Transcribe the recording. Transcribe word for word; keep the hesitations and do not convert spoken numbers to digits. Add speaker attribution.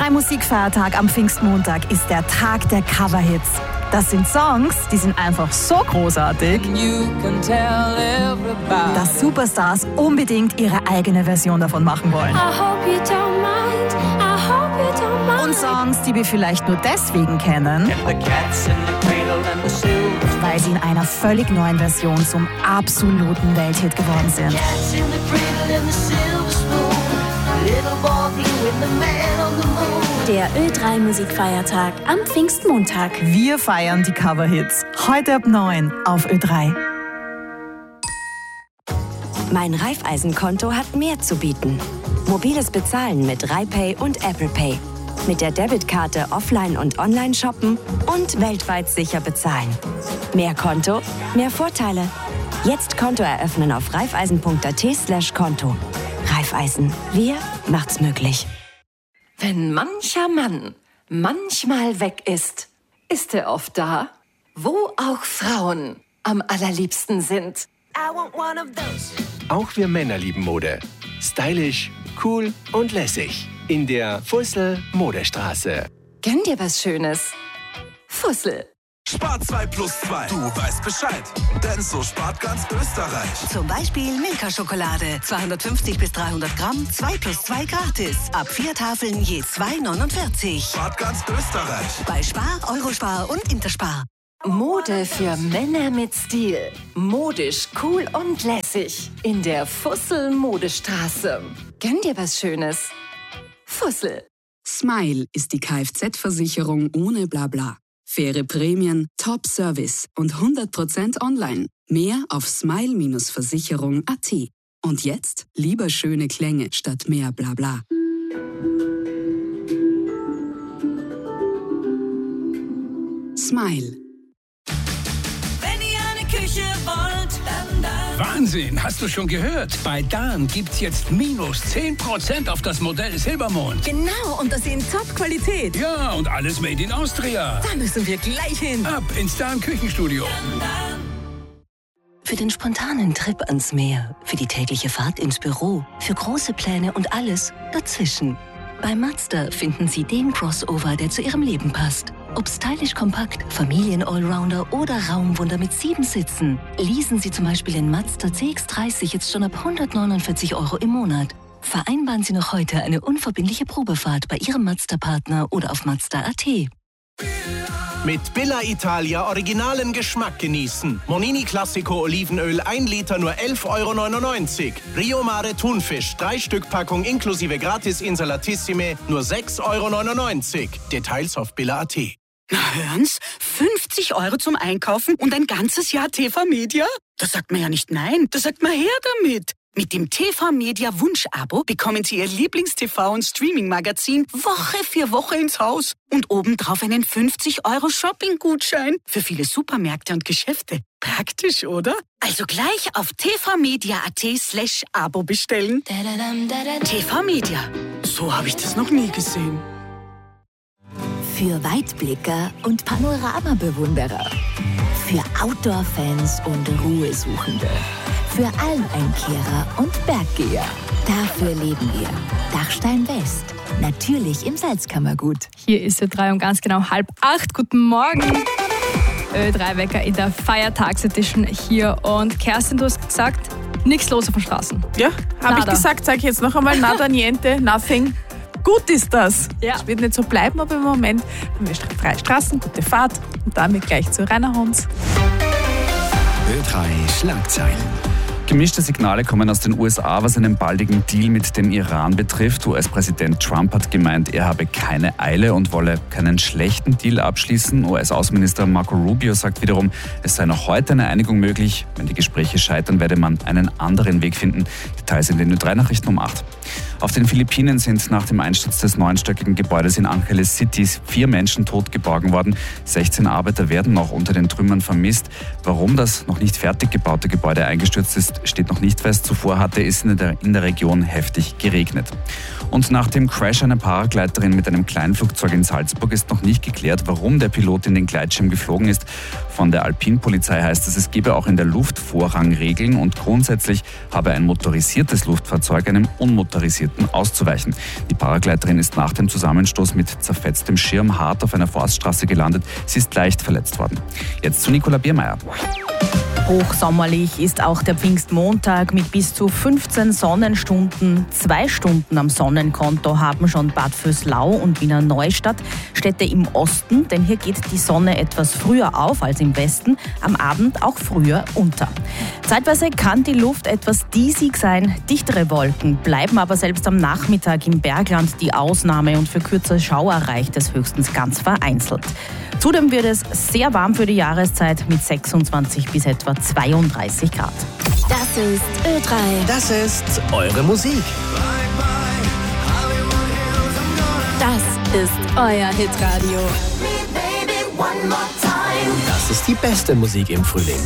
Speaker 1: Ö drei Musikfeiertag am Pfingstmontag ist der Tag der Coverhits. Das sind Songs, die sind einfach so großartig, dass Superstars unbedingt ihre eigene Version davon machen wollen. Und Songs, die wir vielleicht nur deswegen kennen, weil sie in einer völlig neuen Version zum absoluten Welthit geworden sind.
Speaker 2: Der Ö drei Musikfeiertag am Pfingstmontag.
Speaker 1: Wir feiern die Coverhits. Heute ab neun auf Ö drei.
Speaker 3: Mein Raiffeisen-Konto hat mehr zu bieten. Mobiles Bezahlen mit RaiPay und Apple Pay. Mit der Debitkarte offline und online shoppen und weltweit sicher bezahlen. Mehr Konto, mehr Vorteile. Jetzt Konto eröffnen auf raiffeisen.at slash Konto. Raiffeisen, wir macht's möglich.
Speaker 4: Wenn mancher Mann manchmal weg ist, ist er oft da, wo auch Frauen am allerliebsten sind.
Speaker 5: Auch wir Männer lieben Mode. Stylisch, cool und lässig. In der Fussel Modestraße.
Speaker 4: Gönn dir was Schönes. Fussel.
Speaker 6: Spar zwei plus zwei. Du weißt Bescheid. Denn so spart ganz Österreich.
Speaker 7: Zum Beispiel Milka-Schokolade. zweihundertfünfzig bis dreihundert Gramm, zwei plus zwei gratis. Ab vier Tafeln je zwei neunundvierzig.
Speaker 6: Spart ganz Österreich.
Speaker 7: Bei Spar, Eurospar und Interspar.
Speaker 4: Mode für Männer mit Stil. Modisch, cool und lässig. In der Fussel Modestraße. Gönn dir was Schönes. Fussel.
Speaker 8: Smile ist die Kfz-Versicherung ohne Blabla. Faire Prämien, Top-Service und hundert Prozent online. Mehr auf smile Versicherung punkt at. Und jetzt lieber schöne Klänge statt mehr Blabla. Smile.
Speaker 9: Wenn ihr eine Küche wollt, dann da.
Speaker 10: Wahnsinn, hast du schon gehört? Bei Dan gibt's jetzt minus zehn Prozent auf das Modell Silbermond.
Speaker 11: Genau, und das in Top-Qualität.
Speaker 10: Ja, und alles made in Austria.
Speaker 11: Da müssen wir gleich hin.
Speaker 10: Ab ins Dan Küchenstudio.
Speaker 12: Für den spontanen Trip ans Meer, für die tägliche Fahrt ins Büro, für große Pläne und alles dazwischen. Bei Mazda finden Sie den Crossover, der zu Ihrem Leben passt. Ob stylisch kompakt, Familien-Allrounder oder Raumwunder mit sieben Sitzen. Leasen Sie zum Beispiel den Mazda C X dreißig jetzt schon ab hundertneunundvierzig Euro im Monat. Vereinbaren Sie noch heute eine unverbindliche Probefahrt bei Ihrem Mazda-Partner oder auf Mazda punkt at.
Speaker 5: Mit Billa Italia originalen Geschmack genießen. Monini Classico Olivenöl ein Liter nur elf Euro neunundneunzig. Rio Mare Thunfisch drei Stück Packung inklusive Gratis Insalatissime nur sechs Euro neunundneunzig. Details auf Billa punkt at.
Speaker 11: Na hören's, fünfzig Euro zum Einkaufen und ein ganzes Jahr T V Media? Da sagt man ja nicht nein, da sagt man her damit. Mit dem T V Media Wunsch-Abo bekommen Sie Ihr Lieblings-T V- und Streaming-Magazin Woche für Woche ins Haus. Und obendrauf einen fünfzig Euro Shopping-Gutschein für viele Supermärkte und Geschäfte. Praktisch, oder? Also gleich auf tvmedia.at slash Abo bestellen. T V Media. So habe ich das noch nie gesehen.
Speaker 13: Für Weitblicker und Panoramabewunderer. Für Outdoor-Fans und Ruhesuchende. Für Almeinkehrer und Berggeher. Dafür leben wir. Dachstein West. Natürlich im Salzkammergut.
Speaker 14: Hier ist Ö drei und ganz genau halb acht. Guten Morgen. Ö drei Wecker in der Feiertagsedition hier. Und Kerstin, du hast gesagt, nichts los auf den Straßen.
Speaker 15: Ja, habe ich gesagt, sage ich jetzt noch einmal. Nada, niente, nothing. Gut ist das.
Speaker 14: Ja.
Speaker 15: Es wird nicht so bleiben, aber im Moment haben wir freie Straßen, gute Fahrt und damit gleich zu Rainer Hons.
Speaker 16: Ö drei Schlagzeilen.
Speaker 17: Gemischte Signale kommen aus den U S A, was einen baldigen Deal mit dem Iran betrifft. U S-Präsident Trump hat gemeint, er habe keine Eile und wolle keinen schlechten Deal abschließen. U S-Außenminister Marco Rubio sagt wiederum, es sei noch heute eine Einigung möglich. Wenn die Gespräche scheitern, werde man einen anderen Weg finden. Details in den Ö drei Nachrichten um acht. Auf den Philippinen sind nach dem Einsturz des neunstöckigen Gebäudes in Angeles City vier Menschen tot geborgen worden. sechzehn Arbeiter werden noch unter den Trümmern vermisst. Warum das noch nicht fertig gebaute Gebäude eingestürzt ist, steht noch nicht fest. Zuvor hatte es in der, in der Region heftig geregnet. Und nach dem Crash einer Paragleiterin mit einem Kleinflugzeug in Salzburg ist noch nicht geklärt, warum der Pilot in den Gleitschirm geflogen ist. Von der Alpin-Polizei heißt es, es gebe auch in der Luft Vorrangregeln und grundsätzlich habe ein motorisiertes Luftfahrzeug einem unmotorisierten Schlitten auszuweichen. Die Paragleiterin ist nach dem Zusammenstoß mit zerfetztem Schirm hart auf einer Forststraße gelandet. Sie ist leicht verletzt worden. Jetzt zu Nicola Biermeier.
Speaker 1: Hochsommerlich ist auch der Pfingstmontag mit bis zu fünfzehn Sonnenstunden. Zwei Stunden am Sonnenkonto haben schon Bad Vöslau und Wiener Neustadt, Städte im Osten, denn hier geht die Sonne etwas früher auf als im Westen, am Abend auch früher unter. Zeitweise kann die Luft etwas diesig sein, dichtere Wolken bleiben aber selbst am Nachmittag im Bergland die Ausnahme und für kürze Schauer reicht es höchstens ganz vereinzelt. Zudem wird es sehr warm für die Jahreszeit mit sechsundzwanzig bis etwa zweiunddreißig Grad.
Speaker 2: Das ist Ö drei.
Speaker 5: Das ist eure Musik.
Speaker 2: Das ist euer Hitradio.
Speaker 5: Das ist die beste Musik im Frühling.